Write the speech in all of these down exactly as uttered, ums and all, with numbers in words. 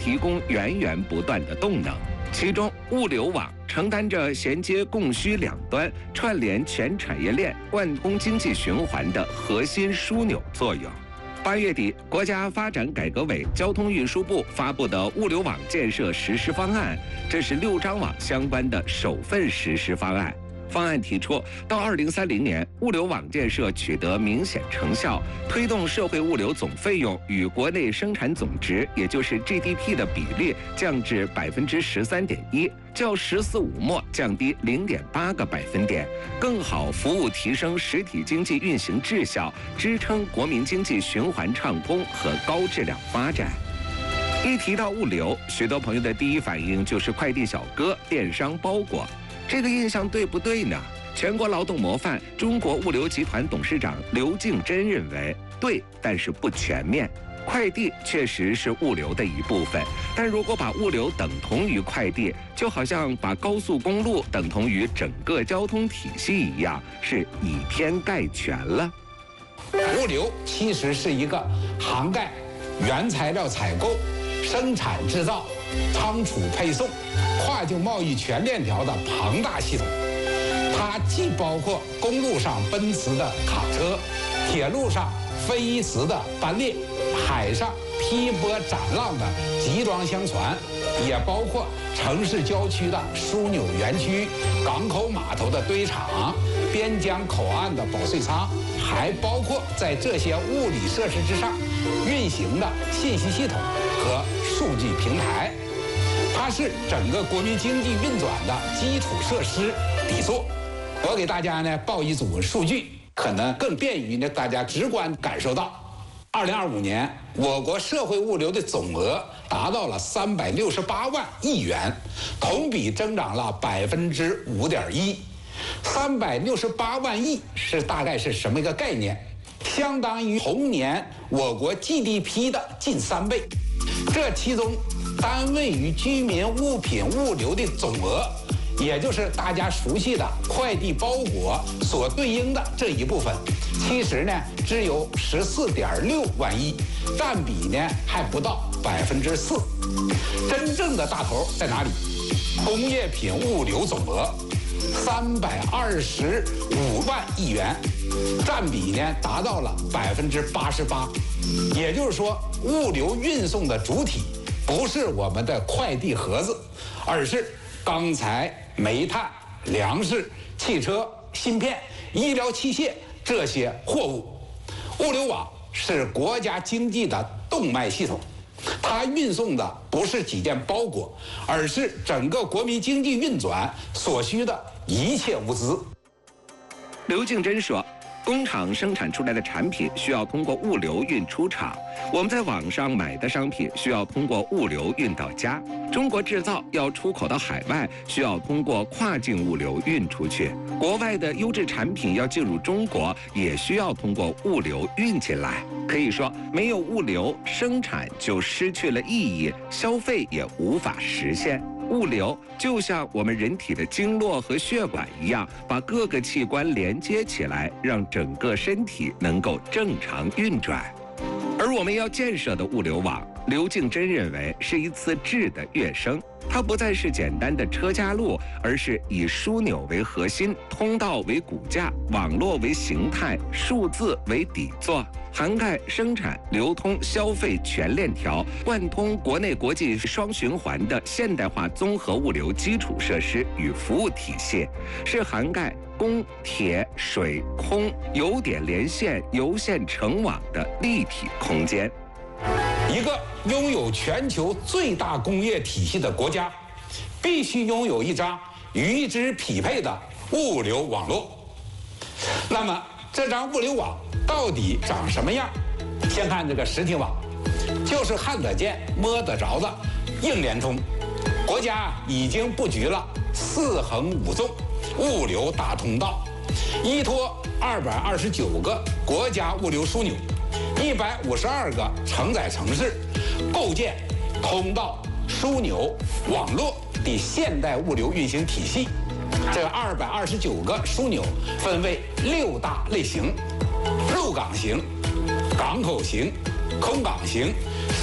提供源源不断的动能。其中，物流网承担着衔接供需两端、串联全产业链、贯通经济循环的核心枢纽作用。八月底，国家发展改革委、交通运输部发布的物流网建设实施方案，这是六张网相关的首份实施方案。方案提出，到二零三零年，物流网建设取得明显成效，推动社会物流总费用与国内生产总值，也就是 G D P 的比例降至百分之十三点一，较“十四五”末降低零点八个百分点，更好服务提升实体经济运行质效，支撑国民经济循环畅通和高质量发展。一提到物流，许多朋友的第一反应就是快递小哥、电商包裹。这个印象对不对呢？全国劳动模范、中国物流集团董事长刘敬珍认为，对，但是不全面。快递确实是物流的一部分，但如果把物流等同于快递，就好像把高速公路等同于整个交通体系一样，是以偏概全了。 物流其实是一个涵盖原材料采购、生产制造、仓储配送、跨境贸易全链条的庞大系统。它既包括公路上奔驰的卡车，铁路上飞驰的班列，海上劈波斩浪的集装箱船，也包括城市郊区的枢纽园区、港口码头的堆场、边疆口岸的保税仓，还包括在这些物理设施之上运行的信息系统和数据平台。它是整个国民经济运转的基础设施底座。我给大家呢报一组数据，可能更便于呢大家直观感受到。二零二五年，我国社会物流的总额达到了三百六十八万亿元，同比增长了百分之五点一。三百六十八万亿是大概是什么一个概念？相当于同年我国 G D P 的近三倍。这其中，单位与居民物品物流的总额，也就是大家熟悉的快递包裹所对应的这一部分，其实呢只有十四点六万亿，占比呢还不到百分之四。真正的大头在哪里？工业品物流总额三百二十五万亿元，占比呢达到了百分之八十八。也就是说，物流运送的主体不是我们的快递盒子，而是钢材、煤炭、粮食、汽车、芯片、医疗器械这些货物。物流网是国家经济的动脉系统，它运送的不是几件包裹，而是整个国民经济运转所需的一切物资。 刘敬珍说，工厂生产出来的产品需要通过物流运出厂，我们在网上买的商品需要通过物流运到家。中国制造要出口到海外，需要通过跨境物流运出去。国外的优质产品要进入中国，也需要通过物流运进来。可以说，没有物流，生产就失去了意义，消费也无法实现。物流就像我们人体的经络和血管一样，把各个器官连接起来，让整个身体能够正常运转。而我们要建设的物流网，刘敬珍认为是一次质的跃升。它不再是简单的车家路，而是以枢纽为核心，通道为骨架，网络为形态，数字为底座，涵盖生产、流通、消费全链条，贯通国内国际双循环的现代化综合物流基础设施与服务体系，是涵盖公、铁、水、空、油点连线、油线成网的立体空间。 一个拥有全球最大工业体系的国家，必须拥有一张与之匹配的物流网络。那么，这张物流网到底长什么样？先看这个实体网，就是看得见、摸得着的硬联通。国家已经布局了四横五纵物流大通道，依托二百二十九个国家物流枢纽。一百五十二个承载城市，构建通道、枢纽、网络的现代物流运行体系。这二百二十九个枢纽分为六大类型：入港型、港口型、空港型、深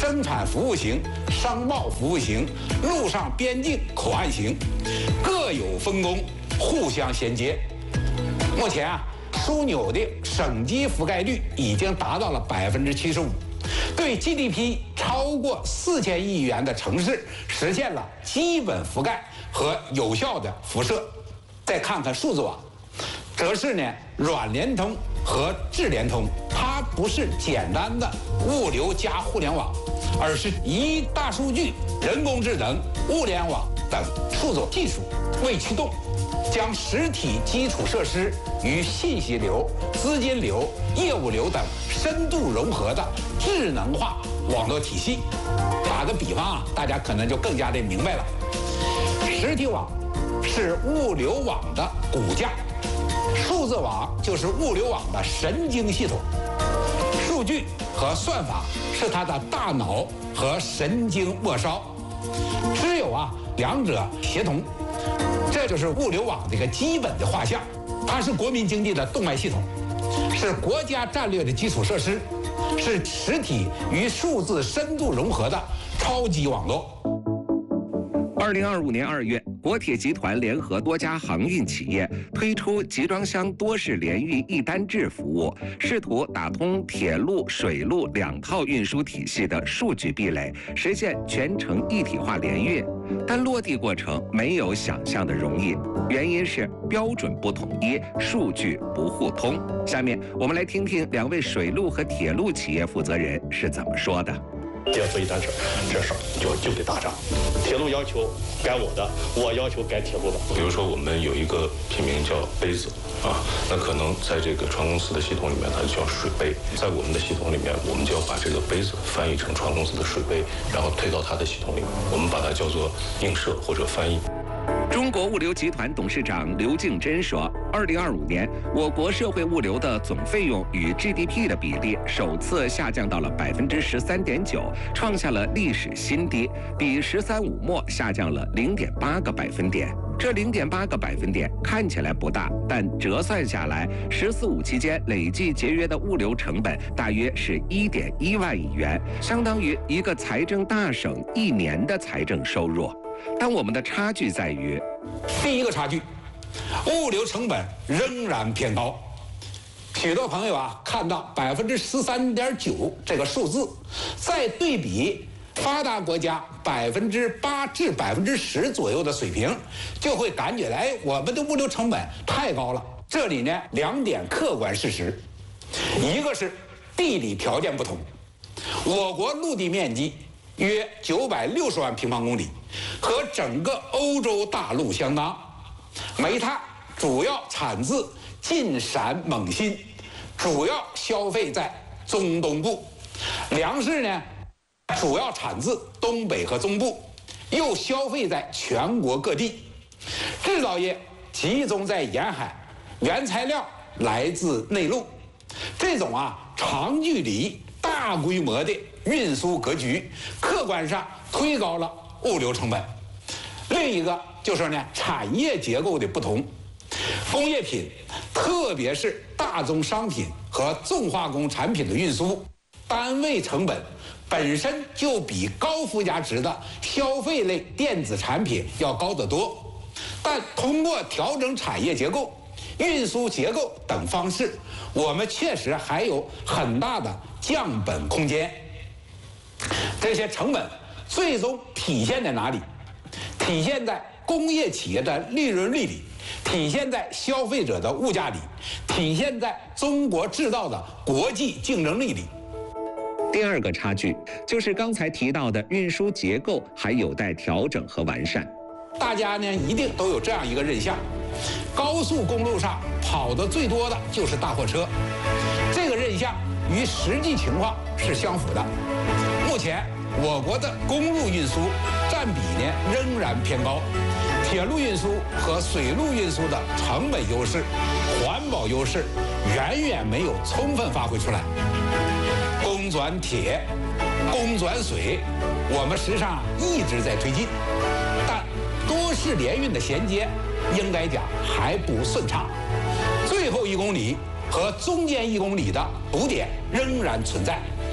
生产服务型、商贸服务型、陆上边境口岸型，各有分工，互相衔接。目前啊，枢纽的省级覆盖率已经达到了百分之七十五，对 G D P 超过四千亿元的城市实现了基本覆盖和有效的辐射。再看看数字网，则是呢软联通和智联通，它不是简单的物流加互联网，而是以大数据、人工智能、物联网等数字技术为驱动，将实体基础设施与信息流、资金流、业务流等深度融合的智能化网络体系。打个比方啊，大家可能就更加的明白了。实体网是物流网的骨架，数字网就是物流网的神经系统，数据和算法是它的大脑和神经末梢。只有啊两者协同，这就是物流网这个基本的画像。它是国民经济的动脉系统，是国家战略的基础设施，是实体与数字深度融合的超级网络。 二零二五年二月，国铁集团联合多家航运企业推出集装箱多式联运一单制服务，试图打通铁路、水路两套运输体系的数据壁垒，实现全程一体化联运。但落地过程没有想象的容易，原因是标准不统一，数据不互通。下面我们来听听两位水路和铁路企业负责人是怎么说的。 要做一单事，这事儿就就得打仗。铁路要求改我的，我要求改铁路的。 比如说，我们有一个品名叫杯子啊，那可能在这个船公司的系统里面，它叫水杯；在我们的系统里面，我们就要把这个杯子翻译成船公司的水杯，然后推到它的系统里面，我们把它叫做映射或者翻译。 中国物流集团董事长刘敬珍说，二零二五年，我国社会物流的总费用与 G D P 的比例首次下降到了百分之十三点九，创下了历史新低，比“十三五”末下降了零点八个百分点。这零点八个百分点看起来不大，但折算下来，“十四五”期间累计节约的物流成本大约是一点一万亿元，相当于一个财政大省一年的财政收入。但我们的差距在于， 第一个差距，物流成本仍然偏高。许多朋友啊看到百分之十三点九这个数字，再对比发达国家百分之八至百分之十左右的水平，就会感觉哎，我们的物流成本太高了。这里呢，两点客观事实，一个是地理条件不同，我国陆地面积约九百六十万平方公里，和整个欧洲大陆相当。煤炭主要产自晋陕蒙新，主要消费在中东部。粮食呢，主要产自东北和中部，又消费在全国各地。制造业集中在沿海，原材料来自内陆。这种啊长距离、大规模的运输格局，客观上推高了物流成本。另一个就是呢，产业结构的不同。工业品，特别是大宗商品和重化工产品的运输，单位成本本身就比高附加值的消费类电子产品要高得多。但通过调整产业结构、运输结构等方式，我们确实还有很大的降本空间。这些成本最终体现在哪里？体现在工业企业的利润率里，体现在消费者的物价里，体现在中国制造的国际竞争力里。 第二个差距就是刚才提到的运输结构还有待调整和完善。 大家呢一定都有这样一个认象，高速公路上跑得最多的就是大货车，这个认象与实际情况是相符的。目前我国的公路运输占比呢仍然偏高，铁路运输和水路运输的成本优势、环保优势远远没有充分发挥出来。公转铁、公转水，我们实际上一直在推进，但多式联运的衔接应该讲还不顺畅，最后一公里和中间一公里的堵点仍然存在。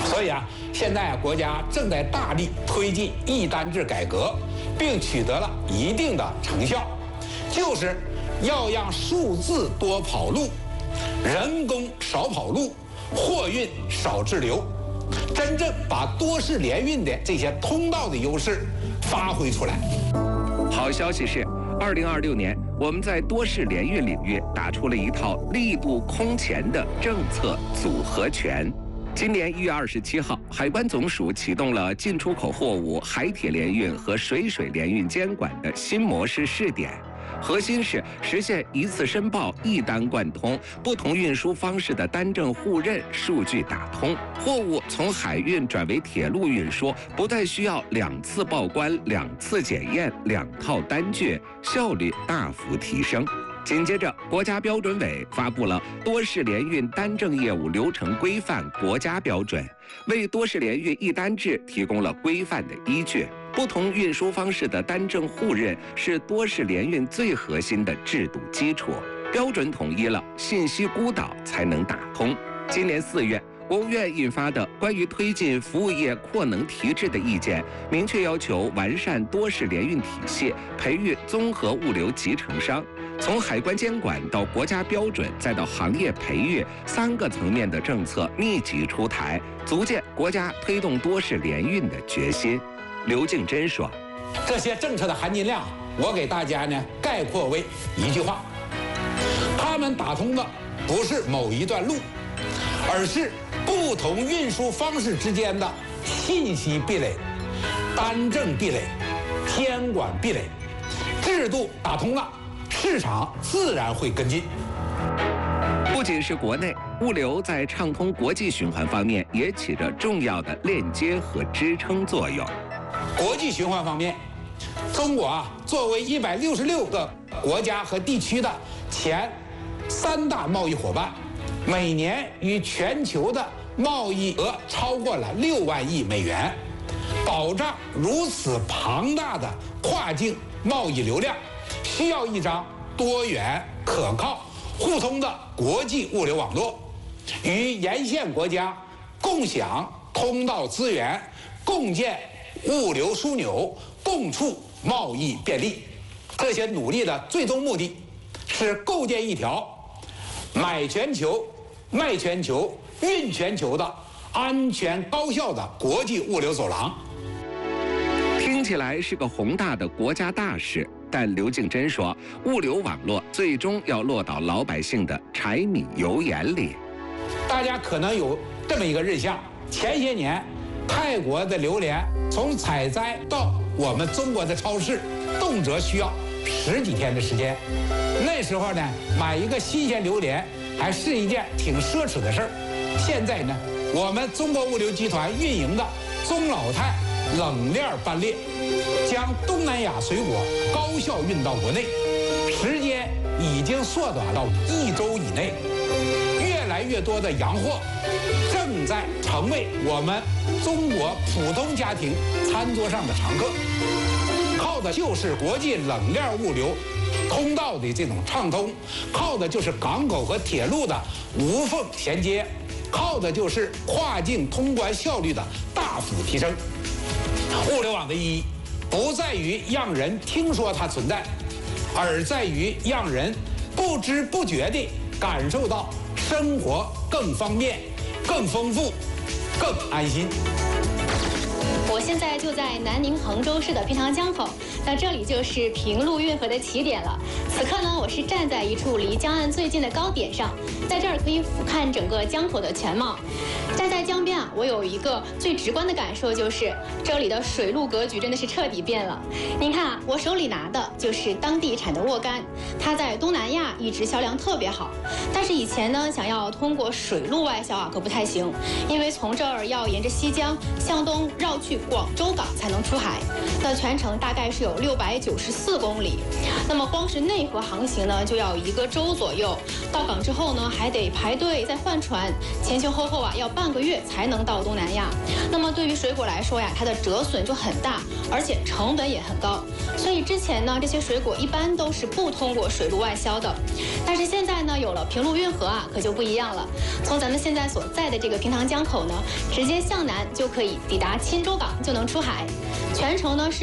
所以啊，现在啊，国家正在大力推进一单制改革，并取得了一定的成效，就是要让数字多跑路，人工少跑路，货运少滞留，真正把多式联运的这些通道的优势发挥出来。 好消息是，二零二六年我们在多式联运领域打出了一套力度空前的政策组合拳。今年一月二十七号，海关总署启动了进出口货物海铁联运和水水联运监管的新模式试点。核心是实现一次申报、一单贯通，不同运输方式的单证互认、数据打通，货物从海运转为铁路运输，不再需要两次报关、两次检验、两套单据，效率大幅提升。紧接着，国家标准委发布了多式联运单证业务流程规范国家标准，为多式联运一单制提供了规范的依据。不同运输方式的单证互认是多式联运最核心的制度基础，标准统一了，信息孤岛才能打通。今年四月，国务院印发的关于推进服务业扩能提质的意见，明确要求完善多式联运体系，培育综合物流集成商。从海关监管到国家标准，再到行业培育，三个层面的政策密集出台，足见国家推动多式联运的决心。刘敬珍说：“ 这些政策的含金量，我给大家呢概括为一句话：他们打通的不是某一段路，而是不同运输方式之间的信息壁垒、单证壁垒、监管壁垒。制度打通了，市场自然会跟进。” 不仅是国内物流，在畅通国际循环方面也起着重要的链接和支撑作用。 国际循环方面，中国啊作为一百六十六个国家和地区的前三大贸易伙伴，每年与全球的贸易额超过了六万亿美元。保障如此庞大的跨境贸易流量，需要一张多元、可靠、互通的国际物流网络，与沿线国家共享通道资源，共建物流枢纽，共促贸易便利。这些努力的最终目的是构建一条买全球、卖全球、运全球的安全高效的国际物流走廊。 听起来是个宏大的国家大事，但刘敬珍说，物流网络最终要落到老百姓的柴米油盐里。 大家可能有这么一个印象，前些年泰国的榴莲从采摘到我们中国的超市，动辄需要十几天的时间。那时候呢，买一个新鲜榴莲还是一件挺奢侈的事儿。现在呢，我们中国物流集团运营的中老泰冷链班列，将东南亚水果高效运到国内，时间已经缩短到一周以内。越来越多的洋货正在成为我们中国普通家庭餐桌上的常客，靠的就是国际冷链物流通道的这种畅通，靠的就是港口和铁路的无缝衔接，靠的就是跨境通关效率的大幅提升。物流网的意义不在于让人听说它存在，而在于让人不知不觉地感受到生活更方便、更丰富、更安心。 我现在就在南宁衡州市的平塘江口，那这里就是平陆运河的起点了。此刻呢，我是站在一处离江岸最近的高点上，在这儿可以俯瞰整个江口的全貌。站在江边啊，我有一个最直观的感受，就是这里的水陆格局真的是彻底变了。您看啊，我手里拿的就是当地产的沃柑，它在东南亚一直销量特别好。但是以前呢，想要通过水路外销啊，可不太行，因为从这儿要沿着西江向东绕去广州港才能出海。那那全程大概是有六百九十四公里。那么光是内河航行呢，就要一个周左右。到港之后呢，还得排队再换船，前前后后啊要半个月才能到东南亚。那么对于水果来说呀，它的折损就很大，而且成本也很高。所以之前呢，这些水果一般都是不通过水路外销的。但是现在呢，有了平陆运河啊，可就不一样了。从咱们现在所在的这个平塘江口呢，直接向南就可以抵达钦州港，就能出海。全程呢是